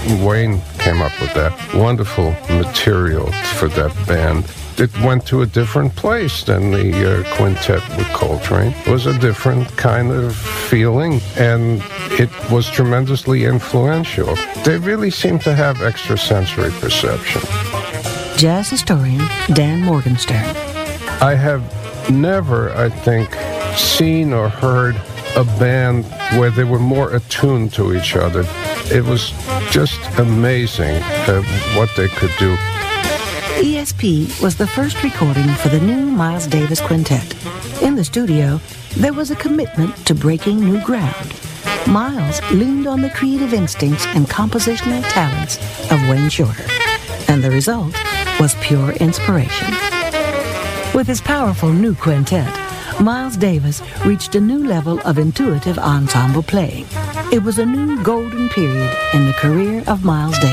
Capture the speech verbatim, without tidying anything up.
Wayne came up with that wonderful material for that band. It went to a different place than the uh, quintet with Coltrane. It was a different kind of feeling, and it was tremendously influential. They really seemed to have extrasensory perception. Jazz historian Dan Morgenstern. I have never, I think, seen or heard a band where they were more attuned to each other. It was just amazing uh, what they could do. E S P was the first recording for the new Miles Davis Quintet. In the studio, there was a commitment to breaking new ground. Miles leaned on the creative instincts and compositional talents of Wayne Shorter, and the result was pure inspiration. With his powerful new quintet, Miles Davis reached a new level of intuitive ensemble playing. It was a new golden period in the career of Miles Davis.